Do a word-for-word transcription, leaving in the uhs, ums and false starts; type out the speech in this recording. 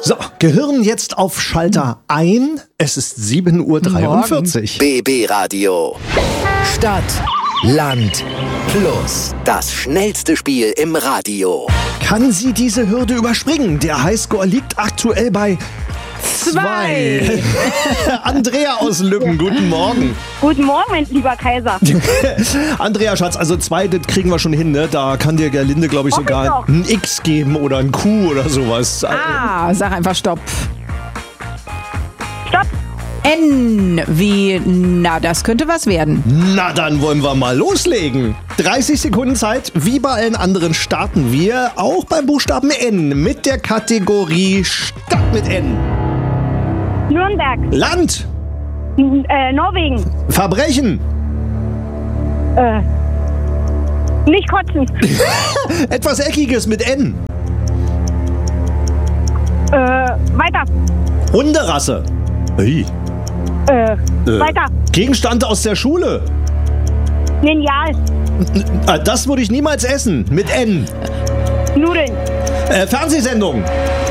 So, Gehirn jetzt auf Schalter ein. Es ist sieben Uhr dreiundvierzig. B B Radio. Stadt, Land, Plus. Das schnellste Spiel im Radio. Kann sie diese Hürde überspringen? Der Highscore liegt aktuell bei zwei. Andrea aus Lübben, guten Morgen. Guten Morgen, mein lieber Kaiser. Andrea, Schatz, also zwei, das kriegen wir schon hin, ne? Da kann dir Gerlinde, glaube ich, Hoffe ich sogar doch. ein X geben oder ein Q oder sowas. Ah, sag einfach Stopp. Stopp. N wie, na, das könnte was werden. Na, dann wollen wir mal loslegen. dreißig Sekunden Zeit. Wie bei allen anderen starten wir auch beim Buchstaben N mit der Kategorie Stadt mit N. Nürnberg. Land. N äh, Norwegen. Verbrechen. Äh, nicht kotzen. Etwas Eckiges mit N. Äh, weiter. Hunderasse. Hey. Äh, Äh, weiter. Gegenstand aus der Schule. Lineal. Ah, das würde ich niemals essen. Mit N. Nudeln. Äh, Fernsehsendung.